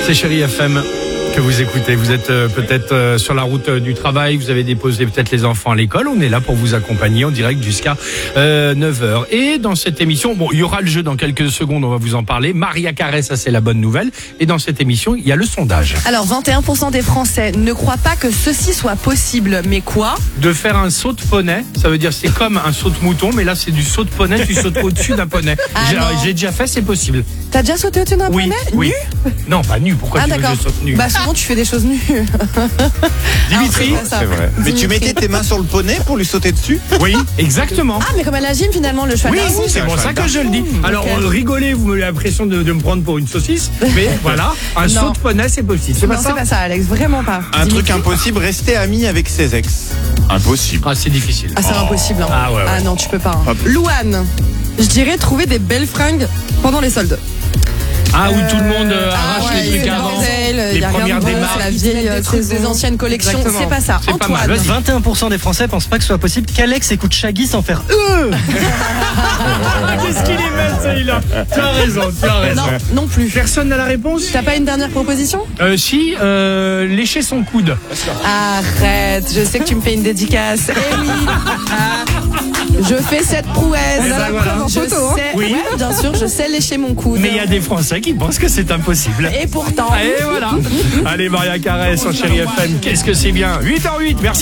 C'est Chérie FM que vous écoutez. Vous êtes peut-être sur la route du travail, vous avez déposé peut-être les enfants à l'école. On est là pour vous accompagner en direct jusqu'à 9h. Et dans cette émission, bon, il y aura le jeu dans quelques secondes, on va vous en parler. Maria Carré, ça c'est la bonne nouvelle. Et dans cette émission, il y a le sondage. Alors, 21% des Français ne croient pas que ceci soit possible, mais quoi ? De faire un saut de poney, ça veut dire c'est comme un saut de mouton, mais là c'est du saut de poney, tu sautes au-dessus d'un poney. J'ai déjà fait, c'est possible. T'as déjà sauté au-dessus d'un poney ? Oui. Non, pas nu. Pourquoi tu veux que d'accord. je saute nu? Bah souvent tu fais des choses nues. Dimitri, C'est vrai. Mais tu mettais tes mains sur le poney pour lui sauter dessus? oui, exactement. Ah mais comme à la gym finalement le cheval. Oui, d'Arcy. c'est pour ça que je le dis. Alors, ok. rigolez, vous avez l'impression de me prendre pour une saucisse, mais voilà, un Non. saut de poney, c'est possible. C'est Non, pas c'est ça? pas ça Alex, vraiment pas. Un truc Dimitri. impossible, rester ami avec ses ex. Impossible. Ah, c'est difficile. Ah c'est impossible. Hein. Ah, ouais. Ah non tu peux pas. Hein. Hop. Louane, je dirais trouver des belles fringues pendant les soldes. Ah, où tout le monde arrache ouais, les trucs c'est avant. bordel, Les y a rien premières de bon, démarches. c'est la vieille des anciennes collections, Exactement. c'est pas ça. C'est pas Antoine. mal, vas-y. 21% des Français pensent pas que ce soit possible qu'Alex écoute Shaggy sans faire Ah, qu'est-ce qu'il est belle, celui-là. Tu as raison, tu as raison. Non, non plus. Personne n'a la réponse? T'as pas une dernière proposition ? Si, lécher son coude. Arrête, je sais que tu me fais une dédicace. Eh oui. Je fais cette prouesse. Eh ben voilà. Je sais, Oui. ouais, bien sûr, je sais lécher mon coude. Mais il y a des Français qui pensent que c'est impossible. Et pourtant. Et voilà. Allez, Maria Carré sur Chérie FM. Qu'est-ce que c'est bien. 8h08, merci.